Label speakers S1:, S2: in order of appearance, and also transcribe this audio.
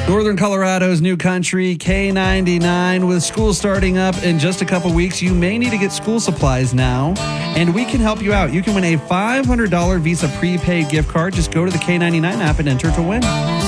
S1: Northern Colorado's new country, K99. With school starting up in just a couple weeks, you may need to get school supplies now, and we can help you out. You can win a $500 Visa prepaid gift card. Just go to the K99 app and enter to win.